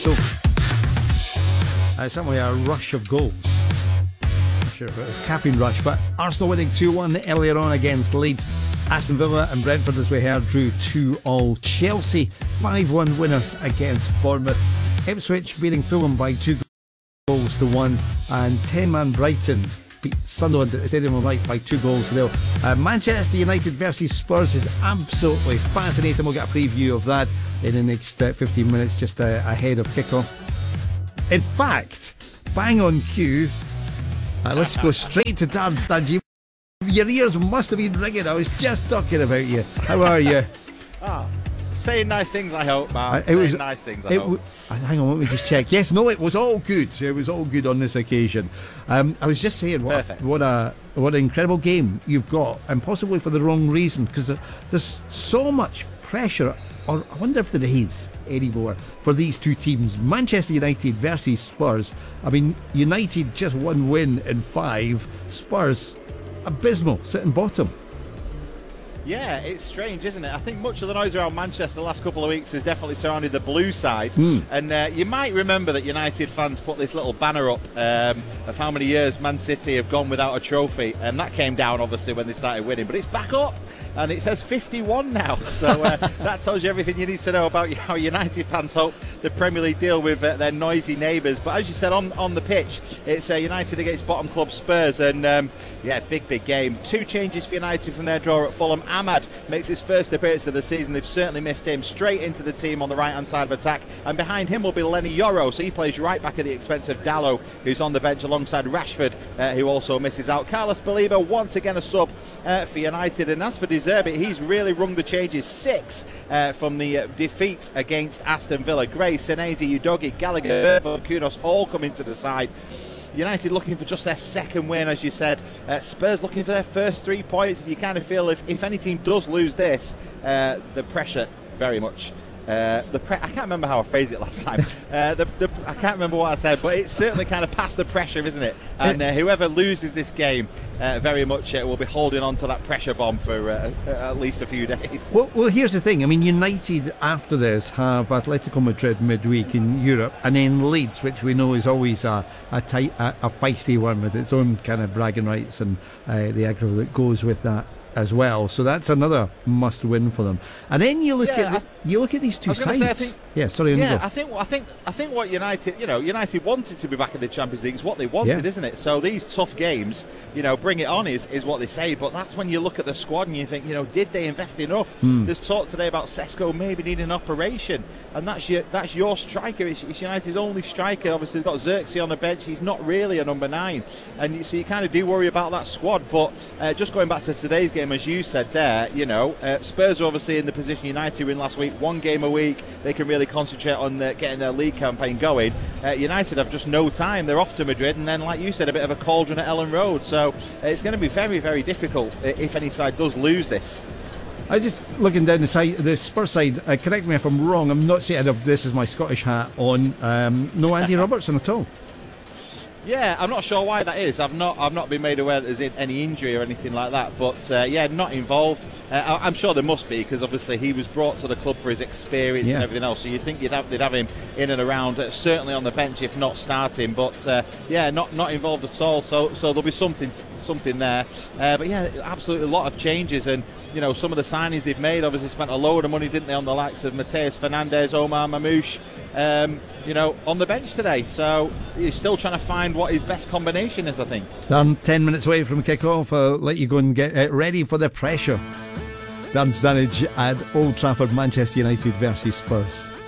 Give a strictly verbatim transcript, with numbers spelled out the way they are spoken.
So, uh, certainly a rush of goals. Not sure if it was caffeine rush, but Arsenal winning two one earlier on against Leeds. Aston Villa and Brentford, as we heard, drew two all. Chelsea five one winners against Bournemouth. Ipswich beating Fulham by two goals to one, and ten-man Brighton beat Sunderland at the Stadium of Light by two goals to nil. Uh, Manchester United versus Spurs is absolutely fascinating. We'll get a preview of that in the next uh, fifteen minutes, just uh, ahead of kickoff. In fact, bang on cue, uh, let's go straight to Darren Sturge. Your ears must have been ringing. I was just talking about you. How are you? Ah, saying nice things, I hope, man. Uh, it saying was nice things, I it hope. W- hang on, let me just check. Yes, no, it was all good. It was all good on this occasion. Um, I was just saying, what a, what a what an incredible game you've got, and possibly for the wrong reason, because there's so much pressure. Or I wonder if there is anymore for these two teams. Manchester United versus Spurs. I mean, United just one win in five. Spurs abysmal, sitting bottom. Yeah, it's strange, isn't it? I think much of the noise around Manchester the last couple of weeks has definitely surrounded the blue side. Mm. And uh, you might remember that United fans put this little banner up um, of how many years Man City have gone without a trophy. And that came down, obviously, when they started winning. But it's back up, and it says fifty-one now. So uh, that tells you everything you need to know about how United fans hope the Premier League deal with uh, their noisy neighbours. But as you said, on, on the pitch, it's uh, United against bottom club Spurs. And, um, yeah, big, big game. Two changes for United from their draw at Fulham. Ahmad makes his first appearance of the season. They've certainly missed him. Straight into the team on the right-hand side of attack. And behind him will be Lenny Yoro. So he plays right back at the expense of Dalot, who's on the bench alongside Rashford, uh, who also misses out. Carlos Baleba, once again a sub uh, for United. And as for De Zerbi, he's really rung the changes. Six uh, from the uh, defeat against Aston Villa. Gray, Senesi, Udogi, Gallagher, Kudos all come into the side. United looking for just their second win, as you said. Uh, Spurs looking for their first three points. You kind of feel if, if any team does lose this, uh, the pressure very much. Uh, the pre- I can't remember how I phrased it last time. Uh, the, the, I can't remember what I said, but it's certainly kind of past the pressure, isn't it? And uh, whoever loses this game uh, very much uh, will be holding on to that pressure bomb for uh, at least a few days. Well, well, here's the thing. I mean, United after this have Atletico Madrid midweek in Europe, and then Leeds, which we know is always a a, tight, a, a feisty one with its own kind of bragging rights and uh, the aggro that goes with that as well. So that's another must win for them. And then you look yeah, at the, you look at these two sides. Say, I think, yeah, sorry. Yeah, I think I think I think what United, you know, United wanted to be back in the Champions League. It's what they wanted, yeah. isn't it? So these tough games, you know, bring it on is, is what they say. But that's when you look at the squad and you think, you know, did they invest enough? Mm. There's talk today about Sesko maybe needing an operation, and that's your that's your striker. It's, it's United's only striker. Obviously, they've got Xerxes on the bench. He's not really a number nine, and you, so you kind of do worry about that squad. But uh, just going back to today's game, as you said there, you know, uh, Spurs are obviously in the position United were in last week. One game a week, they can really concentrate on the, getting their league campaign going. Uh, United have just no time. They're off to Madrid, and then, like you said, a bit of a cauldron at Ellen Road. So uh, it's going to be very, very difficult if any side does lose this. I just looking down the side, the Spurs side. Uh, correct me if I'm wrong. I'm not saying this is my Scottish hat on. Um, no Andy Robertson at all. Yeah, I'm not sure why that is. I've not I've not been made aware that there's any injury or anything like that. But uh, yeah, not involved. Uh, I'm sure there must be, because obviously he was brought to the club for his experience yeah. and everything else. So you'd think you'd have, they'd have him in and around, uh, certainly on the bench if not starting. But uh, yeah, not not involved at all. So so there'll be something something there. Uh, but yeah, absolutely a lot of changes, and you know some of the signings they've made obviously spent a load of money, didn't they, on the likes of Mateus Fernandes, Omar Mamouche. Um, you know, on the bench today. So he's still trying to find what his best combination is, I think. Darren, ten minutes away from kick-off. I'll let you go and get uh, ready for the pressure. Darren Sturridge at Old Trafford, Manchester United versus Spurs.